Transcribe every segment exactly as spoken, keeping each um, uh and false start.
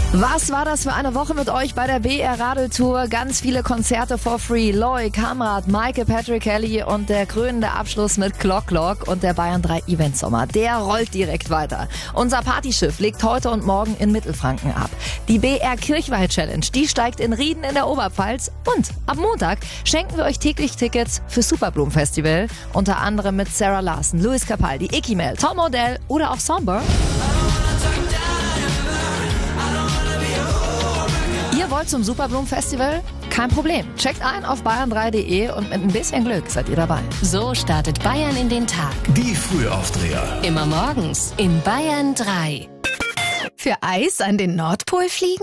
Was war das für eine Woche mit euch bei der B R Radeltour? Ganz viele Konzerte for free. Loy, Kamrat, Maike, Patrick Kelly und der krönende Abschluss mit Clock Clock und der Bayern drei Event Sommer. Der rollt direkt weiter. Unser Partyschiff legt heute und morgen in Mittelfranken ab. Die B R Kirchweih Challenge, die steigt in Rieden in der Oberpfalz. Und ab Montag schenken wir euch täglich Tickets für Superblumen Festival. Unter anderem mit Sarah Larsen, Louis Capaldi, Icky Mel, Tom Odell oder auch Somber. Ihr wollt zum Superblumen-Festival? Kein Problem. Checkt ein auf bayern drei punkt de und mit ein bisschen Glück seid ihr dabei. So startet Bayern in den Tag. Die Frühaufdreher. Immer morgens in Bayern drei. Für Eis an den Nordpol fliegen?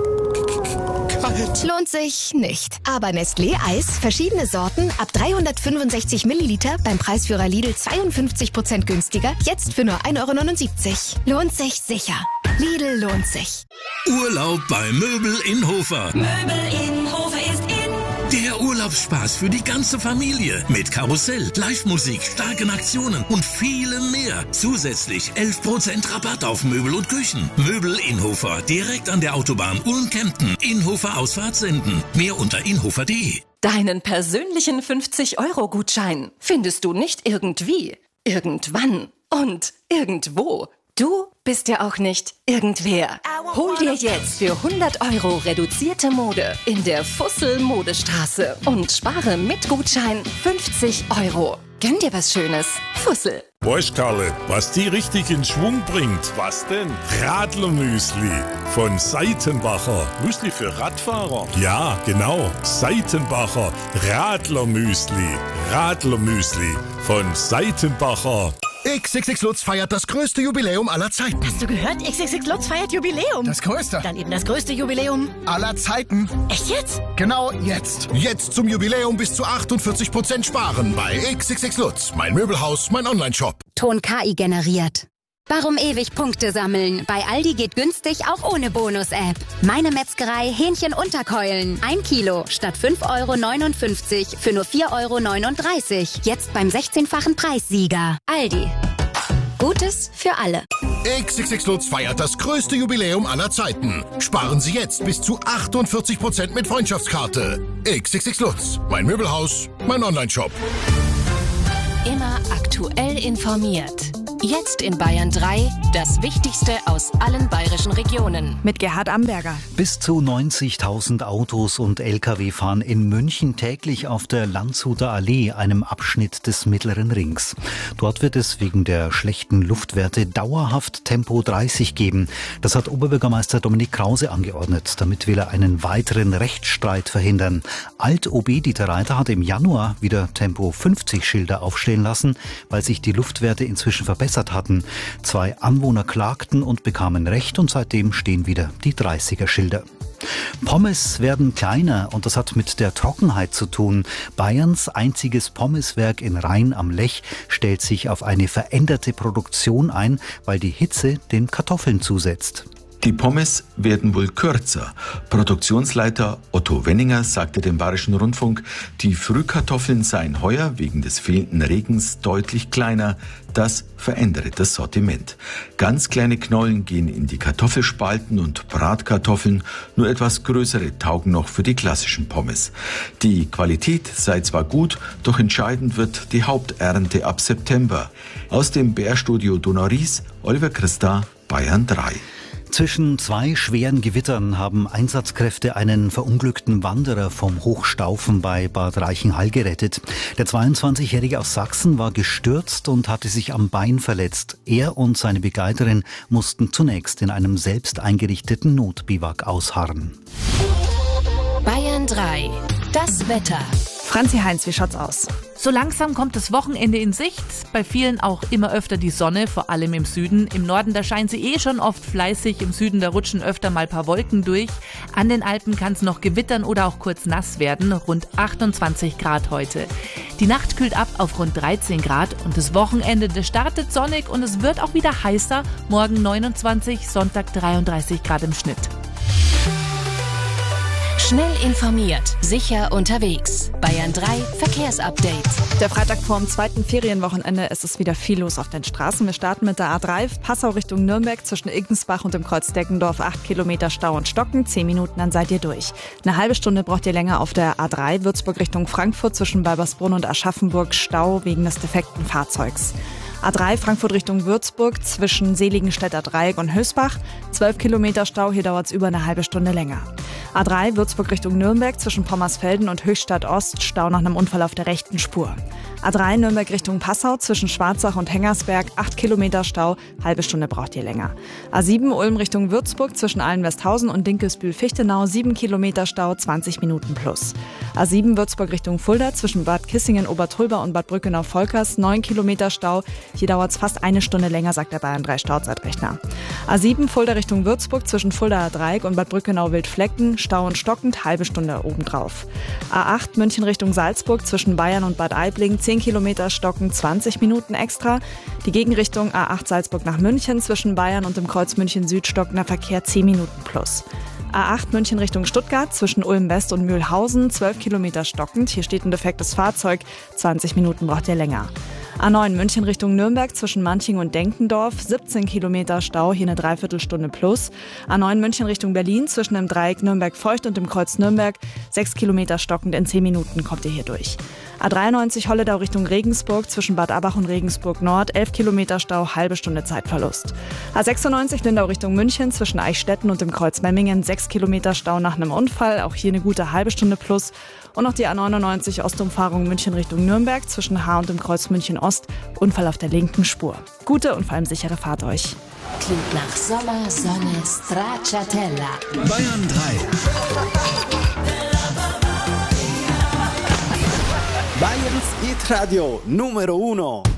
Kalt. Lohnt sich nicht. Aber Nestlé Eis, verschiedene Sorten, ab dreihundertfünfundsechzig Milliliter, beim Preisführer Lidl zweiundfünfzig Prozent günstiger, jetzt für nur ein Euro neunundsiebzig. Lohnt sich sicher. Lidl lohnt sich. Urlaub bei Möbel in Hofer. Möbel in Hofer ist in. Der Urlaubsspaß für die ganze Familie. Mit Karussell, Live-Musik, starken Aktionen und vielem mehr. Zusätzlich elf Prozent Rabatt auf Möbel und Küchen. Möbel in Hofer, direkt an der Autobahn Ulm-Kempten. Inhofer Ausfahrt senden. Mehr unter inhofer punkt de. Deinen persönlichen fünfzig-Euro-Gutschein findest du nicht irgendwie, irgendwann und irgendwo. Du bist ja auch nicht irgendwer. Hol dir jetzt für hundert Euro reduzierte Mode in der Fussel Modestraße und spare mit Gutschein fünfzig Euro. Gönn dir was Schönes. Fussel. Weißt Karle, was die richtig in Schwung bringt? Was denn? Radlermüsli von Seitenbacher. Müsli für Radfahrer? Ja, genau. Seitenbacher Radlermüsli. Radlermüsli von Seitenbacher. X X X Lutz feiert das größte Jubiläum aller Zeiten. Hast du gehört? X X X Lutz feiert Jubiläum. Das größte. Dann eben das größte Jubiläum aller Zeiten. Echt jetzt? Genau jetzt. Jetzt zum Jubiläum bis zu achtundvierzig Prozent sparen bei X X X Lutz. Mein Möbelhaus, mein Onlineshop. Ton K I generiert. Warum ewig Punkte sammeln? Bei Aldi geht günstig auch ohne Bonus-App. Meine Metzgerei Hähnchen Unterkeulen. Ein Kilo statt fünf Euro neunundfünfzig für nur vier Euro neununddreißig. Jetzt beim sechzehnfachen Preissieger. Aldi. Gutes für alle. X X X Lutz feiert das größte Jubiläum aller Zeiten. Sparen Sie jetzt bis zu achtundvierzig Prozent mit Freundschaftskarte. X X X Lutz. Mein Möbelhaus, mein Onlineshop. Immer aktuell informiert. Jetzt in Bayern drei, das Wichtigste aus allen bayerischen Regionen. Mit Gerhard Amberger. Bis zu neunzigtausend Autos und L K W fahren in München täglich auf der Landshuter Allee, einem Abschnitt des Mittleren Rings. Dort wird es wegen der schlechten Luftwerte dauerhaft Tempo dreißig geben. Das hat Oberbürgermeister Dominik Krause angeordnet. Damit will er einen weiteren Rechtsstreit verhindern. Alt-O B Dieter Reiter hat im Januar wieder Tempo fünfzig Schilder aufstellen lassen, weil sich die Luftwerte inzwischen verbessert hatten. Zwei Anwohner klagten und bekamen Recht und seitdem stehen wieder die dreißiger Schilder. Pommes werden kleiner und das hat mit der Trockenheit zu tun. Bayerns einziges Pommeswerk in Rhein am Lech stellt sich auf eine veränderte Produktion ein, weil die Hitze den Kartoffeln zusetzt. Die Pommes werden wohl kürzer. Produktionsleiter Otto Wenninger sagte dem Bayerischen Rundfunk, die Frühkartoffeln seien heuer wegen des fehlenden Regens deutlich kleiner. Das verändere das Sortiment. Ganz kleine Knollen gehen in die Kartoffelspalten und Bratkartoffeln, nur etwas größere taugen noch für die klassischen Pommes. Die Qualität sei zwar gut, doch entscheidend wird die Haupternte ab September. Aus dem B R-Studio Donauries, Oliver Christa, Bayern drei. Zwischen zwei schweren Gewittern haben Einsatzkräfte einen verunglückten Wanderer vom Hochstaufen bei Bad Reichenhall gerettet. Der zweiundzwanzigjährige aus Sachsen war gestürzt und hatte sich am Bein verletzt. Er und seine Begleiterin mussten zunächst in einem selbst eingerichteten Notbiwak ausharren. Bayern drei. Das Wetter. Franzi Heinz, wie schaut's aus? So langsam kommt das Wochenende in Sicht. Bei vielen auch immer öfter die Sonne, vor allem im Süden. Im Norden, da scheint sie eh schon oft fleißig. Im Süden, da rutschen öfter mal ein paar Wolken durch. An den Alpen kann es noch gewittern oder auch kurz nass werden. Rund achtundzwanzig Grad heute. Die Nacht kühlt ab auf rund dreizehn Grad und das Wochenende, das startet sonnig und es wird auch wieder heißer. Morgen neunundzwanzig, Sonntag dreiunddreißig Grad im Schnitt. Schnell informiert, sicher unterwegs. Bayern drei Verkehrsupdate. Der Freitag vor dem zweiten Ferienwochenende ist es wieder viel los auf den Straßen. Wir starten mit der A drei, Passau Richtung Nürnberg zwischen Iggensbach und dem Kreuz Deggendorf. acht Kilometer Stau und Stocken, zehn Minuten, dann seid ihr durch. Eine halbe Stunde braucht ihr länger auf der A drei, Würzburg Richtung Frankfurt zwischen Balbersbrunn und Aschaffenburg, Stau wegen des defekten Fahrzeugs. A drei Frankfurt Richtung Würzburg zwischen Seligenstädter Dreieck und Hösbach. zwölf Kilometer Stau, hier dauert es über eine halbe Stunde länger. A drei Würzburg Richtung Nürnberg zwischen Pommersfelden und Höchstadt Ost. Stau nach einem Unfall auf der rechten Spur. A drei Nürnberg Richtung Passau zwischen Schwarzach und Hengersberg. acht Kilometer Stau, halbe Stunde braucht ihr länger. A sieben Ulm Richtung Würzburg zwischen Allenwesthausen und Dinkelsbühl-Fichtenau. sieben Kilometer Stau, zwanzig Minuten plus. A sieben Würzburg Richtung Fulda zwischen Bad Kissingen, Obertrulba und Bad Brückenau-Volkers. neun Kilometer Stau. Hier dauert es fast eine Stunde länger, sagt der Bayern drei Stauzeitrechner. A sieben Fulda Richtung Würzburg zwischen Fuldaer Dreieck und Bad Brückenau-Wildflecken. Stau und stockend, halbe Stunde obendrauf. A acht München Richtung Salzburg zwischen Bayern und Bad Aibling. zehn Kilometer stockend, zwanzig Minuten extra. Die Gegenrichtung A acht Salzburg nach München zwischen Bayern und dem Kreuz München Süd stockender Verkehr zehn Minuten plus. A acht München Richtung Stuttgart zwischen Ulm West und Mühlhausen, zwölf Kilometer stockend. Hier steht ein defektes Fahrzeug, zwanzig Minuten braucht ihr länger. A neun München Richtung Nürnberg zwischen Manching und Denkendorf, siebzehn Kilometer Stau, hier eine Dreiviertelstunde plus. A neun München Richtung Berlin zwischen dem Dreieck Nürnberg-Feucht und dem Kreuz Nürnberg, sechs Kilometer stockend, in zehn Minuten kommt ihr hier durch. A dreiundneunzig Holledau Richtung Regensburg zwischen Bad Abach und Regensburg Nord, elf Kilometer Stau, halbe Stunde Zeitverlust. A sechsundneunzig Lindau Richtung München zwischen Eichstätten und dem Kreuz Memmingen, sechs Kilometer Stau nach einem Unfall, auch hier eine gute halbe Stunde plus. Und noch die A neunundneunzig Ostumfahrung München Richtung Nürnberg zwischen Haar und dem Kreuz München Ost, Unfall auf der linken Spur. Gute und vor allem sichere Fahrt euch. Klingt nach Sommer, Sonne, Stracciatella. Bayern drei. Bayerns Hit Radio Numero uno.